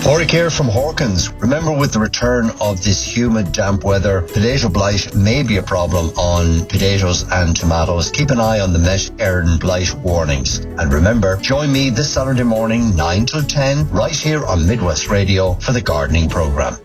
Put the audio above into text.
Warwick here from Hawkins. Remember, with the return of this humid, damp weather, potato blight may be a problem on potatoes and tomatoes. Keep an eye on the Met Éireann blight warnings. And remember, join me this Saturday morning, 9 till 10, right here on Midwest Radio for the gardening programme.